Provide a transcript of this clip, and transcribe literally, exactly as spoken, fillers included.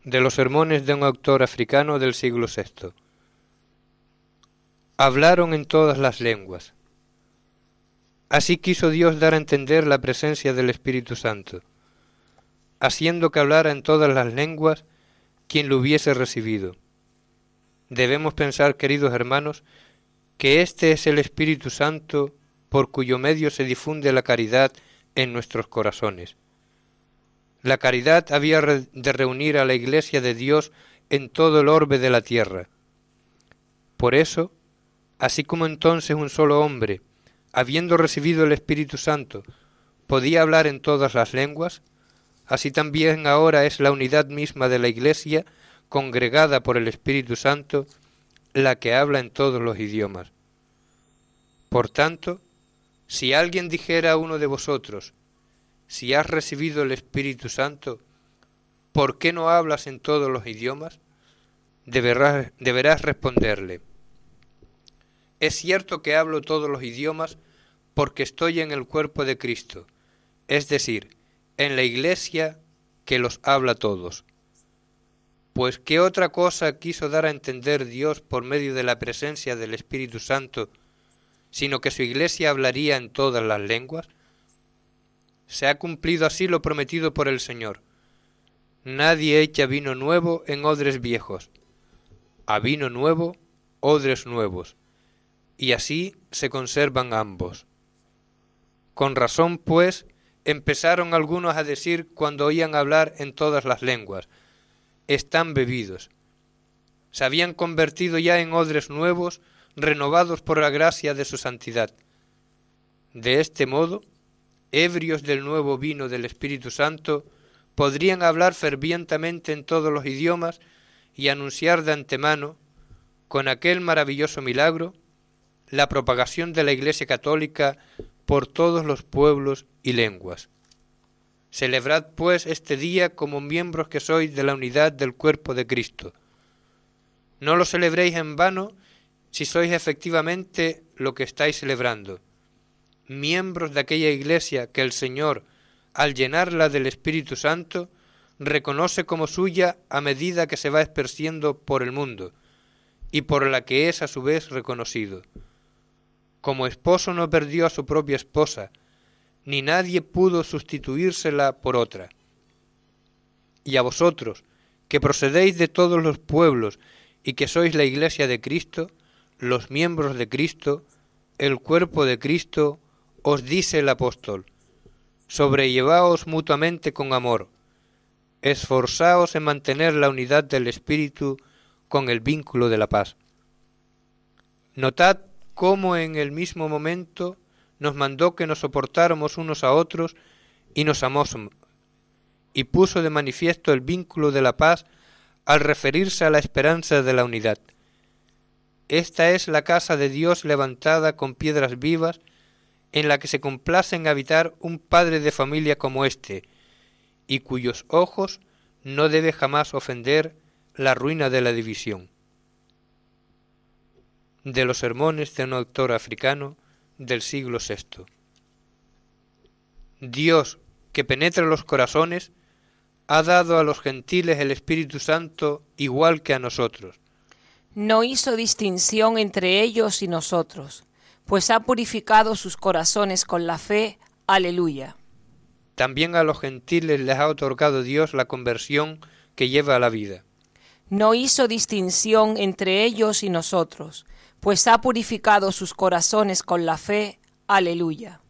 de los sermones de un autor africano del siglo sexto. Hablaron en todas las lenguas. Así quiso Dios dar a entender la presencia del Espíritu Santo, haciendo que hablara en todas las lenguas quien lo hubiese recibido. Debemos pensar, queridos hermanos, que este es el Espíritu Santo por cuyo medio se difunde la caridad en nuestros corazones. La caridad había de reunir a la Iglesia de Dios en todo el orbe de la tierra. Por eso, así como entonces un solo hombre, habiendo recibido el Espíritu Santo, podía hablar en todas las lenguas, así también ahora es la unidad misma de la Iglesia, congregada por el Espíritu Santo, la que habla en todos los idiomas. Por tanto, si alguien dijera a uno de vosotros, si has recibido el Espíritu Santo, ¿por qué no hablas en todos los idiomas? Deberás, deberás responderle, es cierto que hablo todos los idiomas porque estoy en el cuerpo de Cristo, es decir, en la Iglesia que los habla todos. Pues ¿qué otra cosa quiso dar a entender Dios por medio de la presencia del Espíritu Santo, sino que su Iglesia hablaría en todas las lenguas? Se ha cumplido así lo prometido por el Señor. Nadie echa vino nuevo en odres viejos. A vino nuevo, odres nuevos. Y así se conservan ambos. Con razón, pues, empezaron algunos a decir cuando oían hablar en todas las lenguas, están bebidos. Se habían convertido ya en odres nuevos, renovados por la gracia de su santidad. De este modo, ebrios del nuevo vino del Espíritu Santo, podrían hablar fervientemente en todos los idiomas y anunciar de antemano, con aquel maravilloso milagro, la propagación de la Iglesia Católica por todos los pueblos y lenguas. Celebrad, pues, este día como miembros que sois de la unidad del cuerpo de Cristo. No lo celebréis en vano si sois efectivamente lo que estáis celebrando, miembros de aquella Iglesia que el Señor, al llenarla del Espíritu Santo, reconoce como suya a medida que se va esparciendo por el mundo, y por la que es a su vez reconocido. Como esposo no perdió a su propia esposa, ni nadie pudo sustituírsela por otra. Y a vosotros, que procedéis de todos los pueblos y que sois la Iglesia de Cristo, los miembros de Cristo, el cuerpo de Cristo, os dice el apóstol, sobrellevaos mutuamente con amor, esforzaos en mantener la unidad del Espíritu con el vínculo de la paz. Notad cómo en el mismo momento nos mandó que nos soportáramos unos a otros y nos amásemos, y puso de manifiesto el vínculo de la paz al referirse a la esperanza de la unidad. Esta es la casa de Dios levantada con piedras vivas, en la que se complace en habitar un padre de familia como éste, y cuyos ojos no debe jamás ofender la ruina de la división. De los sermones de un autor africano del siglo sexto. Dios, que penetra los corazones, ha dado a los gentiles el Espíritu Santo igual que a nosotros. No hizo distinción entre ellos y nosotros, pues ha purificado sus corazones con la fe. Aleluya. También a los gentiles les ha otorgado Dios la conversión que lleva a la vida. No hizo distinción entre ellos y nosotros, pues ha purificado sus corazones con la fe. Aleluya.